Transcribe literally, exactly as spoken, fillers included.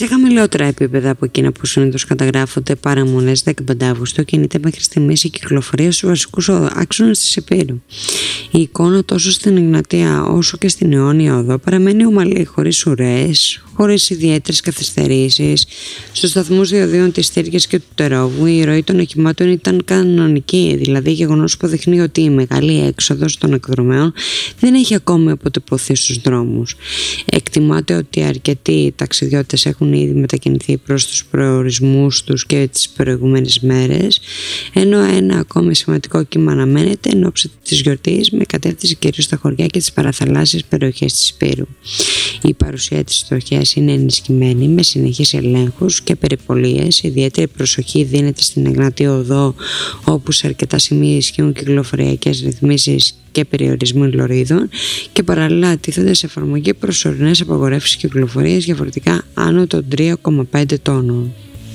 Σε χαμηλότερα επίπεδα από εκείνα που συνήθως καταγράφονται, παραμονές δεκαπέντε Αυγούστου κινείται μέχρι στιγμής η κυκλοφορία στους βασικούς άξονες της Επείρου. Η εικόνα τόσο στην Εγνατία όσο και στην Αιώνια Οδό παραμένει ομαλή, χωρίς ουρές, χωρίς ιδιαίτερες καθυστερήσεις. Στους σταθμούς διοδίων της Στήργιας και του Τερόβου η ροή των οχημάτων ήταν κανονική, δηλαδή γεγονός που δείχνει ότι η μεγάλη έξοδος των εκδρομέων δεν έχει ακόμη αποτυπωθεί στους δρόμους. Εκτιμάται ότι αρκετοί ταξιδιώτες έχουν ήδη μετακινηθεί προς τους προορισμούς τους και τις προηγούμενες μέρες, ενώ ένα ακόμη σημαντικό κύμα αναμένεται εν ώψη της γιορτής με κατεύθυνση κυρίως στα χωριά και τις παραθαλάσσιες περιοχές της Υπήρου. Η παρουσία της φτωχίας είναι ενισχυμένη με συνεχείς ελέγχους και περιπολίες. Ιδιαίτερη προσοχή δίνεται στην Εγνατία Οδό, όπου σε αρκετά σημεία ισχύουν κυκλοφοριακές ρυθμίσεις και περιορισμοί λωρίδων και παράλληλα τίθενται σε εφαρμογή προσωρινές απαγορεύσεις κυκλοφορίας για φορτικά άνω των τρία κόμμα πέντε τόνων.